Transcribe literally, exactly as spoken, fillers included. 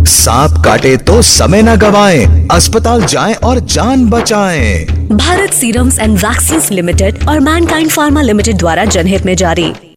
सांप काटे तो समय न गवाएं, अस्पताल जाएं और जान बचाएं। Bharat serums and vaccines limited और मैनकाइंड फार्मा लिमिटेड द्वारा जनहित में जारी।